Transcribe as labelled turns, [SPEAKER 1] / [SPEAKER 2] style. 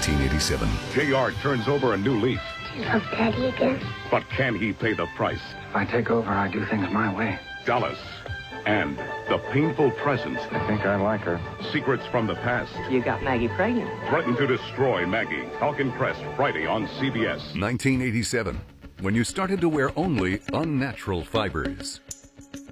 [SPEAKER 1] 1987.
[SPEAKER 2] JR turns over a new leaf.
[SPEAKER 3] Do you love Daddy again?
[SPEAKER 2] But can he pay the price?
[SPEAKER 4] If I take over, I do things my way.
[SPEAKER 2] Dallas and The Painful Presence.
[SPEAKER 4] I think I like her.
[SPEAKER 2] Secrets from the past.
[SPEAKER 5] You got Maggie pregnant.
[SPEAKER 2] Threaten to destroy Maggie. Falcon Crest, Friday on CBS.
[SPEAKER 1] 1987. When you started to wear only unnatural fibers.